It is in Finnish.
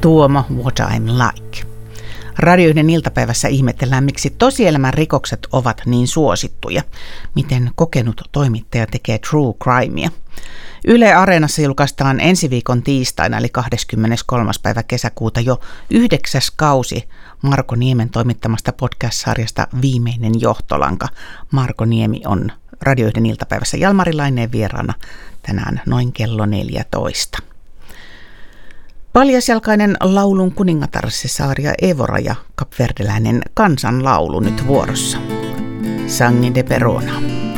Tuomo, What I'm Like. Radio 1 iltapäivässä ihmetellään, miksi tosielämän rikokset ovat niin suosittuja. Miten kokenut toimittaja tekee true crimea. Yle Areenassa julkaistaan ensi viikon tiistaina, eli 23. päivä kesäkuuta jo 9. kausi Marko Niemen toimittamasta podcast-sarjasta Viimeinen johtolanka. Marko Niemi on Radio 1 iltapäivässä Jalmari Laineen vieraana tänään noin kello 14. Paljasjalkainen laulun kuningatar Cesaria Evora ja kapverdeläinen kansanlaulu nyt vuorossa. Sangue de Perona.